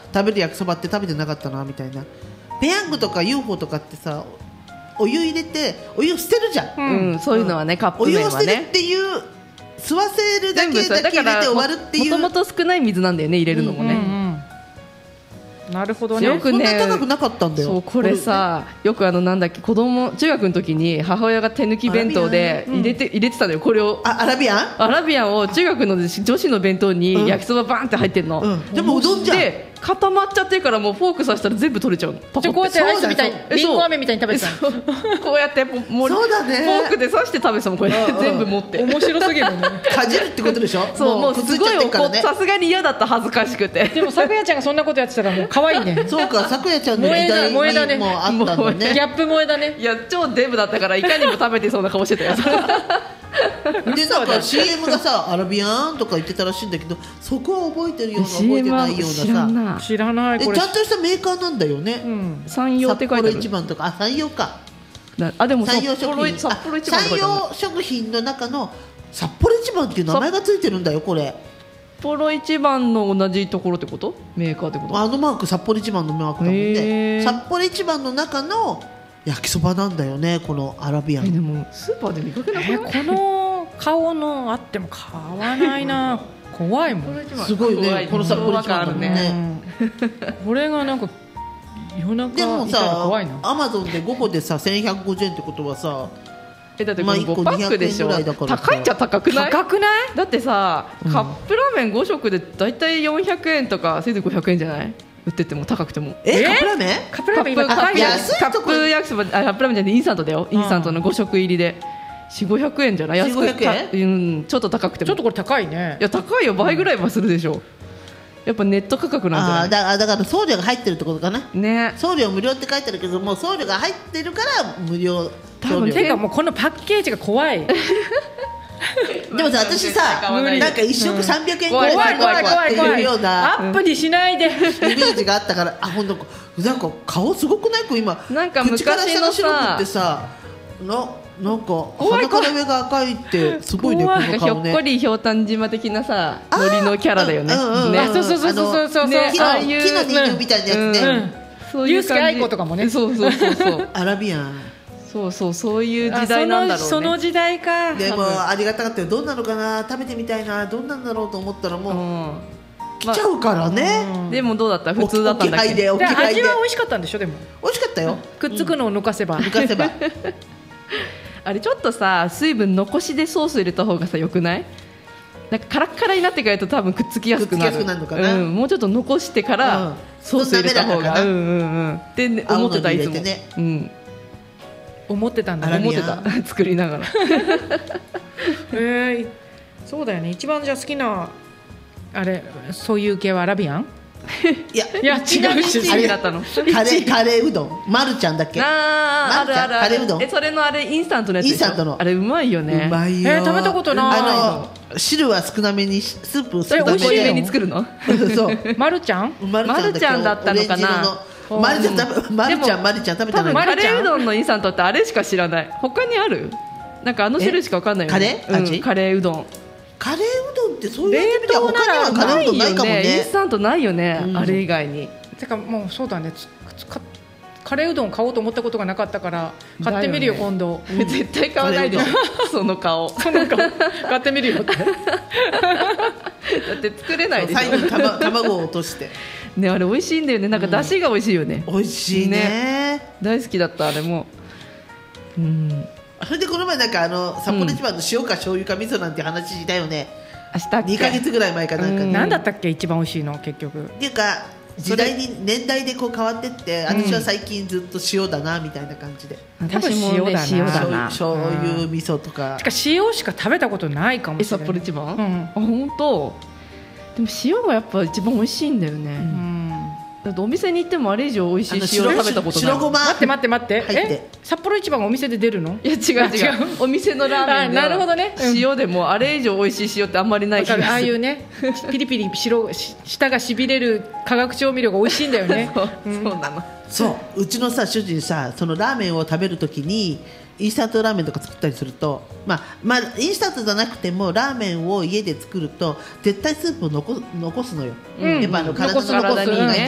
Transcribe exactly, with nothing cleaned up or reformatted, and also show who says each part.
Speaker 1: 食べる焼きそばって食べてなかったなみたいな。ペヤングとか ユーフォー とかってさ、お湯入れてお湯を捨てるじゃん、
Speaker 2: うんうん、そういうのはね、カップ麺はね、
Speaker 1: お湯を捨てるっていう吸わせるだけだけ入れて終わるっていう、
Speaker 2: もともと少ない水なんだよね、入れるのもね、うんうん
Speaker 3: うん、なるほどね。
Speaker 2: よくね、
Speaker 1: そんな高くなかったんだよ。
Speaker 2: そうこれさ、よくあのなんだっけ、子供中学の時に母親が手抜き弁当で入れて、うん、入れてたのよ、これを。
Speaker 1: あ、アラビアン
Speaker 2: アラビアンを中学の女子の弁当に焼きそばバーンって入ってるの、
Speaker 1: うんうん、でもうどんじゃん
Speaker 2: で固まっちゃってるからもうフォークさせたら全部取れちゃうの。
Speaker 3: じゃこうやってアイスみたいにリンゴ飴みたいに食べてたの。
Speaker 2: こうやってもう
Speaker 1: そうだ、ね、
Speaker 2: フォークで刺して食べてたもんこれ、うんうん、全部持って
Speaker 3: 面白すぎるね。
Speaker 1: かじるってことでしょ。
Speaker 2: そうもうすごい怒って、さすがに嫌だった、恥ずかしくて。
Speaker 3: でもさくやちゃんがそんなことやってたらもう可愛いね。
Speaker 1: そうか、さくやちゃんの時代にもあったんだね。
Speaker 3: ギャップ萌えだね。
Speaker 2: いや超デブだったからいかにも食べてそうな顔してたよ。
Speaker 1: でなんか シーエム がさアラビアンとか言ってたらしいんだけど、そこは覚えてるような覚えてないようなさ、
Speaker 3: 知らないこれ
Speaker 1: ちゃんとしたメーカーなんだよね、
Speaker 3: うん、
Speaker 2: 山陽って書いてある。
Speaker 1: 札幌一番とか、あ、山陽か、
Speaker 2: あでも
Speaker 1: 山陽食品、
Speaker 2: 札幌一番
Speaker 1: 山陽食品の中の札幌一番っていう名前がついてるんだよこれ。
Speaker 2: 札幌一番の同じところってこと、メーカーってこと。
Speaker 1: あのマーク札幌一番のマークだもんね。札幌一番の中の焼きそばなんだよね、このアラビアン。
Speaker 2: えでもスーパーで見かけなくない？
Speaker 3: えー、この顔のあっても買わないな。怖いもん。
Speaker 1: すごいね、この札幌一番だもんね。
Speaker 3: これがなんか夜中
Speaker 1: でもさ、
Speaker 3: 怖いな。
Speaker 1: アマゾンでごこでさせんひゃくごじゅうえんってことはさ、
Speaker 2: えだってこれごパックでしょ、
Speaker 1: まあ、いっこにひゃくえんぐらいだから
Speaker 2: 高いっちゃ高くない？
Speaker 3: 高くない？
Speaker 2: だってさ、カップラーメンご食でだいたいよんひゃくえんとかせいぜいごひゃくえんじゃない？売ってても高くても。
Speaker 1: えカップラーメン？
Speaker 3: カップラーメン今高いよ。
Speaker 1: 安いとこ
Speaker 2: カップ焼きそば、あカップラーメンじゃなくてインスタントだよ、インスタントのご食入りでよんひゃくごひゃくえんじゃない？安く
Speaker 1: よんひゃくえん、
Speaker 2: うん、ちょっと高くても。
Speaker 3: ちょっとこれ高いね。
Speaker 2: いや高いよ、倍ぐらいはするでしょ。やっぱネット価格なんじゃない？
Speaker 1: あだだから送料が入ってるってことかな、
Speaker 2: ね、
Speaker 1: 送料無料って書いてあるけどもう送料が入ってるから無料。
Speaker 3: 多分てかもうこのパッケージが怖い。
Speaker 1: でもさ私さなんか一食さんびゃくえんぐらい
Speaker 3: 怖い怖い怖い怖い。
Speaker 1: ような
Speaker 3: アップにしないでイ
Speaker 1: メージがあったから、あほんとなんか顔すごくない？こう今
Speaker 2: なんか
Speaker 1: 口から下が
Speaker 2: 昔のさ
Speaker 1: 白くってさななんか鼻から上が赤いってすごいねこの顔ね。
Speaker 2: ひょっこりひょうたん島的なさノリのキャラだよね。
Speaker 3: ね、そうそうそうそうそう、
Speaker 1: ね、木の木の人形みたいなやつね。
Speaker 3: うんうん、ユースケ愛子とかもね。
Speaker 2: そうそうそうそう
Speaker 1: アラビアン。
Speaker 2: そうそうそういう時代なんだろうね。
Speaker 3: その時代か。
Speaker 1: でもありがたかったよ。どんなのかな、食べてみたいな、どんなんだろうと思ったらもう、うん、来ちゃうからね、
Speaker 2: まあ、でもどうだった？普通だったんだっけ？
Speaker 3: で味は美味しかったんでしょ？でも
Speaker 1: 美味しかったよ、
Speaker 3: くっつくのを抜かせば、
Speaker 1: うん、抜かせば
Speaker 2: あれちょっとさ水分残しでソース入れた方がさよくない？なんかカラッカラになってからと多分くっつきやすくなる。
Speaker 1: くっつきやすくなるのかな、
Speaker 2: うん、もうちょっと残してからソース入れた方が、うんうんうんってね、思ってたいつも、ね、うん、
Speaker 3: 思ってたんだ、
Speaker 2: 思ってた作りながら
Speaker 3: えー、そうだよね。一番じゃあ好きなあれそういう系はアラビアン？
Speaker 1: いや
Speaker 3: いや違うし、
Speaker 1: あれだったのカレーカレーうどん、まるちゃんだっけ？
Speaker 2: ああるあるある、
Speaker 1: カレーうどん。
Speaker 2: えそれのあれインスタントのやつでしょ？
Speaker 1: インスタントの
Speaker 2: あれうまいよね。
Speaker 1: うまいよ。
Speaker 3: えー、食べたことない。
Speaker 1: あの汁は少なめにスープ少なめで
Speaker 2: 多めに作るの？
Speaker 1: そう
Speaker 3: まるちゃん
Speaker 2: まるちゃんだったのかな。
Speaker 1: まるちゃんまるちゃんまるちゃん食べたの？
Speaker 2: カレーうどんのインスタントってあれしか知らない。他にある？なんかあの種類しかわかんないよね。
Speaker 1: カレー？
Speaker 2: うん、カレーうどん。
Speaker 1: カレーうどんってそういう意味では他にはカレーうどんないかもね。
Speaker 2: インスタントないよね、うん、あれ以外に。
Speaker 3: てかもうそうだね、カレーうどん買おうと思ったことがなかったから買ってみるよ、よ今度、
Speaker 2: うん、絶対買わないでしょその顔
Speaker 3: その顔買ってみるよってだ
Speaker 2: って作れないでしょ。
Speaker 1: 最後に卵を落として
Speaker 2: ね、あれ美味しいんだよね。なんか出汁が美味しいよね、
Speaker 1: うん、美味しい ね, ね
Speaker 2: 大好きだったあれも。うん、
Speaker 1: それでこの前なんかあの札幌一番の塩か醤油か味噌なんて話したよね、
Speaker 2: うん、
Speaker 1: にかげつぐらい前かなんか、
Speaker 3: うん、何だったっけ一番美味しいの結局
Speaker 1: っていうか時代に年代でこう変わってって、私は最近ずっと塩だなみたいな感じで、
Speaker 3: うん、多分塩だな、
Speaker 2: 塩だな、
Speaker 1: 醤油味噌とか。
Speaker 3: てか塩しか食べたことないかもしれない。
Speaker 2: 札幌一番、
Speaker 3: うん、
Speaker 2: あ本当。でも塩がやっぱ一番美味しいんだよね、うん、だってお店に行ってもあれ以上美味しい塩食べたことない。
Speaker 1: 白ごま
Speaker 3: 待って待って待って、
Speaker 1: 入って
Speaker 3: え札幌一番がお店で出るの？
Speaker 2: いや違う違うお店のラーメンで
Speaker 3: なるほどね、
Speaker 2: うん、塩でもあれ以上美味しい塩ってあんまりない気がする。
Speaker 3: ああいうねピリピリ白舌がしびれる化学調味料が美味しいんだよね
Speaker 2: そう、うん、そうなの。
Speaker 1: そううちのさ主人さ、そのラーメンを食べるときにインスタントラーメンとか作ったりすると、まあまあ、インスタントじゃなくてもラーメンを家で作ると絶対スープを残、残すのよ、うん、やっぱあの体の
Speaker 3: 残す残す、
Speaker 1: が